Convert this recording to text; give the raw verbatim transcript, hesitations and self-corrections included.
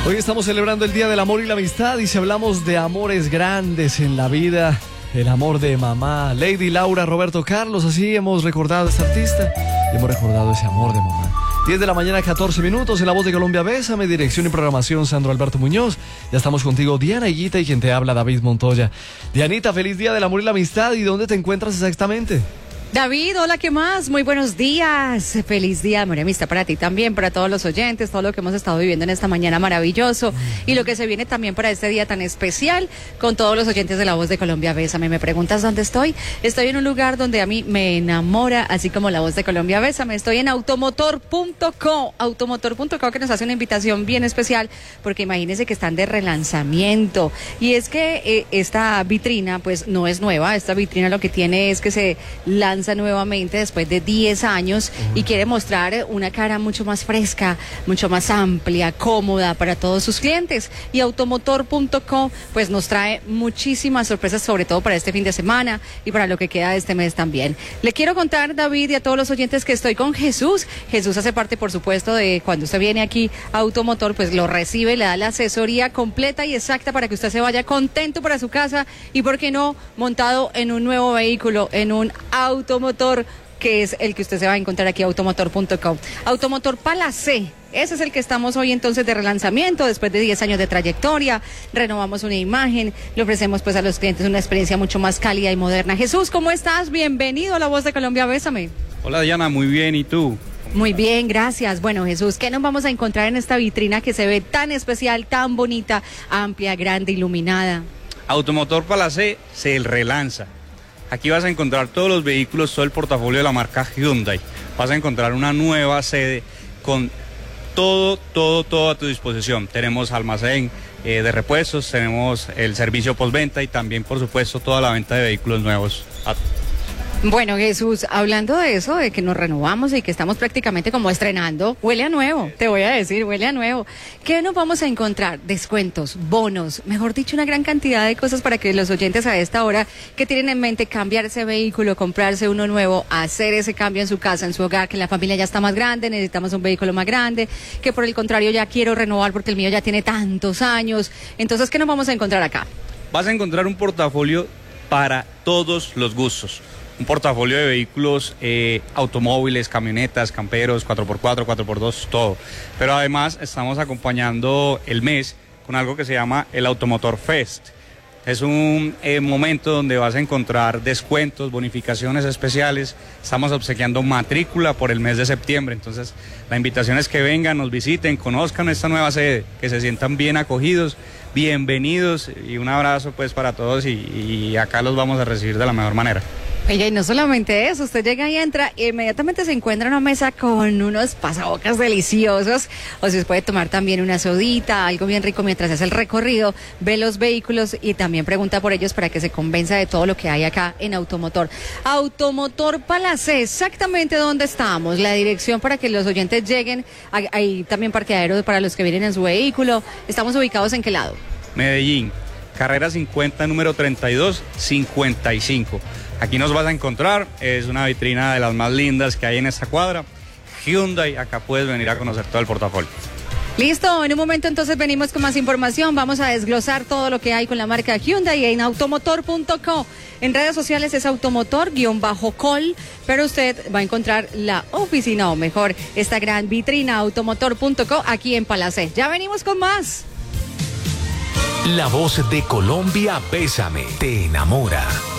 Hoy estamos celebrando el Día del Amor y la Amistad y si hablamos de amores grandes en la vida, el amor de mamá, Lady Laura, Roberto Carlos, así hemos recordado a este artista y hemos recordado ese amor de mamá. diez de la mañana, catorce minutos, en La Voz de Colombia, Bésame, dirección y programación Sandro Alberto Muñoz. Ya estamos contigo, Diana Higuita, y quien te habla, David Montoya. Dianita, feliz Día del Amor y la Amistad, ¿y dónde te encuentras exactamente? David, hola, ¿qué más? Muy buenos días. Feliz día de amor y amistad para ti también, para todos los oyentes, todo lo que hemos estado viviendo en esta mañana maravilloso y lo que se viene también para este día tan especial con todos los oyentes de La Voz de Colombia, Bésame. ¿Me preguntas dónde estoy? Estoy en un lugar donde a mí me enamora, así como La Voz de Colombia, Bésame. Estoy en automotor punto co, automotor punto co, que nos hace una invitación bien especial, porque imagínense que están de relanzamiento. Y es que eh, esta vitrina, pues, no es nueva. Esta vitrina lo que tiene es que se lanza nuevamente después de diez años uh-huh. y quiere mostrar una cara mucho más fresca, mucho más amplia, cómoda para todos sus clientes. Y automotor punto co pues nos trae muchísimas sorpresas, sobre todo para este fin de semana y para lo que queda de este mes también. Le quiero contar, David, y a todos los oyentes, que estoy con Jesús. Jesús hace parte, por supuesto, de cuando usted viene aquí a Automotor, pues lo recibe, le da la asesoría completa y exacta para que usted se vaya contento para su casa y, ¿por qué no?, montado en un nuevo vehículo, en un auto Automotor, que es el que usted se va a encontrar aquí, automotor punto com. Automotor Palacé, ese es el que estamos hoy entonces de relanzamiento, después de diez años de trayectoria. Renovamos una imagen, le ofrecemos pues a los clientes una experiencia mucho más cálida y moderna. Jesús, ¿cómo estás? Bienvenido a La Voz de Colombia, Bésame. Hola, Diana, muy bien, ¿y tú? Muy bien, gracias. Bueno, Jesús, ¿qué nos vamos a encontrar en esta vitrina que se ve tan especial, tan bonita, amplia, grande, iluminada? Automotor Palacé se relanza. Aquí vas a encontrar todos los vehículos, todo el portafolio de la marca Hyundai. Vas a encontrar una nueva sede con todo, todo, todo a tu disposición. Tenemos almacén eh, de repuestos, tenemos el servicio postventa y también, por supuesto, toda la venta de vehículos nuevos. Bueno, Jesús, hablando de eso, de que nos renovamos y que estamos prácticamente como estrenando, huele a nuevo, te voy a decir, huele a nuevo. ¿Qué nos vamos a encontrar? Descuentos, bonos, mejor dicho, una gran cantidad de cosas para que los oyentes a esta hora que tienen en mente cambiar ese vehículo, comprarse uno nuevo, hacer ese cambio en su casa, en su hogar, que la familia ya está más grande, necesitamos un vehículo más grande, que por el contrario ya quiero renovar porque el mío ya tiene tantos años. Entonces, ¿qué nos vamos a encontrar acá? Vas a encontrar un portafolio para todos los gustos. Un portafolio de vehículos, eh, automóviles, camionetas, camperos, cuatro por cuatro, cuatro por dos, todo. Pero además estamos acompañando el mes con algo que se llama el Automotor Fest. Es un eh, momento donde vas a encontrar descuentos, bonificaciones especiales. Estamos obsequiando matrícula por el mes de septiembre. Entonces, la invitación es que vengan, nos visiten, conozcan esta nueva sede, que se sientan bien acogidos, bienvenidos, y un abrazo pues para todos, y, y acá los vamos a recibir de la mejor manera. Oye, y no solamente eso, usted llega y entra e inmediatamente se encuentra en una mesa con unos pasabocas deliciosos, o se puede tomar también una sodita, algo bien rico mientras hace el recorrido, ve los vehículos y también pregunta por ellos para que se convenza de todo lo que hay acá en Automotor. Automotor Palacé, exactamente dónde estamos, la dirección para que los oyentes lleguen, hay, hay también parqueadero para los que vienen en su vehículo. ¿Estamos ubicados en qué lado? Medellín, carrera cincuenta, número treinta y dos cincuenta y cinco. Aquí nos vas a encontrar, es una vitrina de las más lindas que hay en esta cuadra. Hyundai, acá puedes venir a conocer todo el portafolio. Listo, en un momento entonces venimos con más información, vamos a desglosar todo lo que hay con la marca Hyundai en automotor punto co. En redes sociales es automotor-col, pero usted va a encontrar la oficina, o mejor, esta gran vitrina automotor punto co aquí en Palacé. Ya venimos con más. La Voz de Colombia, Bésame, te enamora.